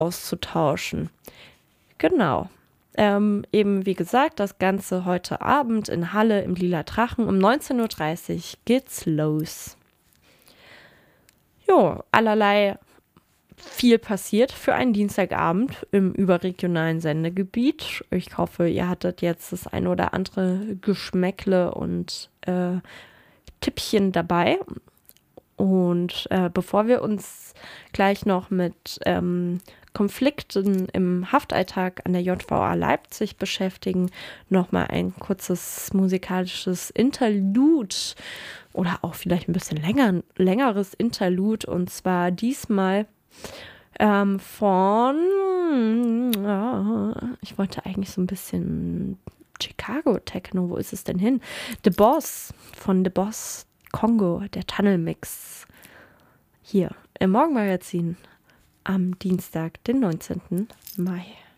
auszutauschen. Genau. Eben wie gesagt, das Ganze heute Abend in Halle im Lila Drachen um 19:30 Uhr geht's los. Jo, allerlei viel passiert für einen Dienstagabend im überregionalen Sendegebiet. Ich hoffe, ihr hattet jetzt das ein oder andere Geschmäckle und Tippchen dabei. Und bevor wir uns gleich noch mit Konflikten im Haftalltag an der JVA Leipzig beschäftigen, nochmal ein kurzes musikalisches Interlude oder auch vielleicht ein bisschen längeres Interlude, und zwar diesmal ich wollte eigentlich so ein bisschen Chicago Techno, wo ist es denn hin? The Boss von The Boss Kongo, der Tunnelmix. Hier im Morgenmagazin am Dienstag, den 19. Mai.